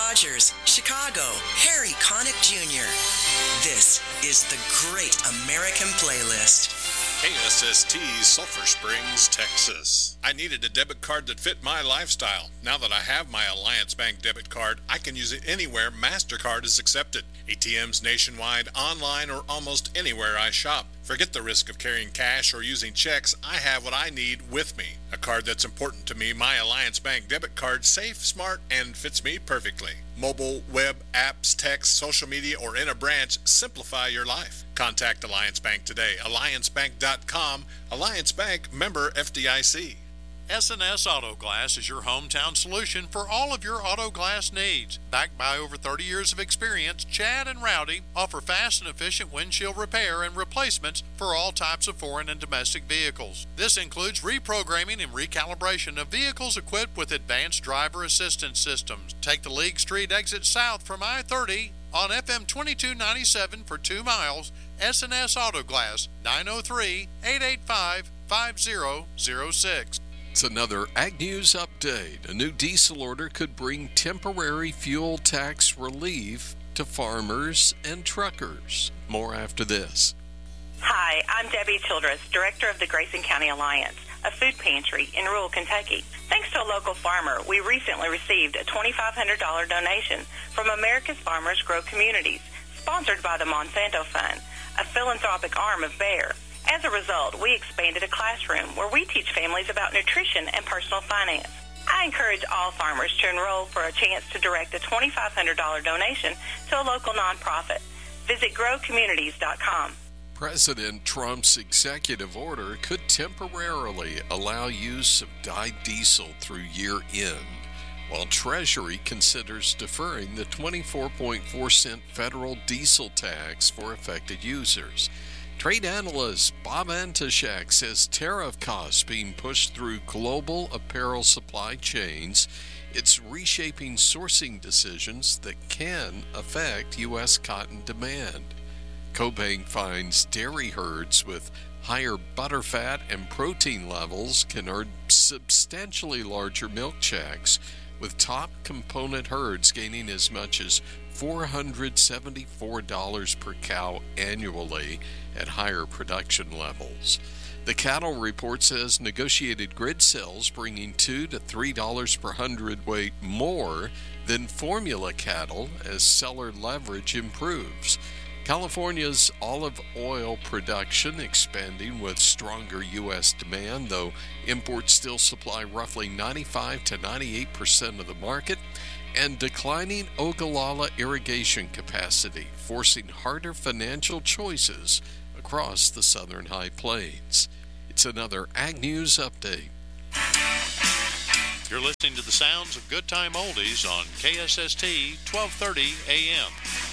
Rogers, Chicago, Harry Connick Jr. This is the Great American Playlist. KSST, Sulphur Springs, Texas. I needed a debit card that fit my lifestyle. Now that I have my Alliance Bank debit card, I can use it anywhere MasterCard is accepted. ATMs nationwide, online, or almost anywhere I shop. Forget the risk of carrying cash or using checks. I have what I need with me. A card that's important to me, my Alliance Bank debit card, safe, smart, and fits me perfectly. Mobile, web, apps, text, social media, or in a branch, simplify your life. Contact Alliance Bank today. AllianceBank.com. Alliance Bank, member FDIC. S&S Auto Glass is your hometown solution for all of your auto glass needs. Backed by over 30 years of experience, Chad and Rowdy offer fast and efficient windshield repair and replacements for all types of foreign and domestic vehicles. This includes reprogramming and recalibration of vehicles equipped with advanced driver assistance systems. Take the League Street exit south from I-30 on FM 2297 for 2 miles. S&S Auto Glass, 903-885-5006. It's another Ag News update. A new diesel order could bring temporary fuel tax relief to farmers and truckers. More after this. Hi, I'm Debbie Childress, Director of the Grayson County Alliance, a food pantry in rural Kentucky. Thanks to a local farmer, we recently received a $2,500 donation from America's Farmers Grow Communities, sponsored by the Monsanto Fund, a philanthropic arm of Bayer. As a result, we expanded a classroom where we teach families about nutrition and personal finance. I encourage all farmers to enroll for a chance to direct a $2,500 donation to a local nonprofit. Visit growcommunities.com. President Trump's executive order could temporarily allow use of dyed diesel through year end, while Treasury considers deferring the 24.4-cent federal diesel tax for affected users. Trade analyst Bob Antashak says tariff costs being pushed through global apparel supply chains. It's reshaping sourcing decisions that can affect U.S. cotton demand. CoBank finds dairy herds with higher butterfat and protein levels can earn substantially larger milk checks, with top component herds gaining as much as $474 per cow annually at higher production levels. The cattle report says negotiated grid sales bringing $2 to $3 per hundredweight more than formula cattle as seller leverage improves. California's olive oil production expanding with stronger U.S. demand, though imports still supply roughly 95 to 98% of the market, and declining Ogallala irrigation capacity, forcing harder financial choices across the southern High Plains. It's another Ag News update. You're listening to the sounds of Good Time Oldies on KSST 1230 AM.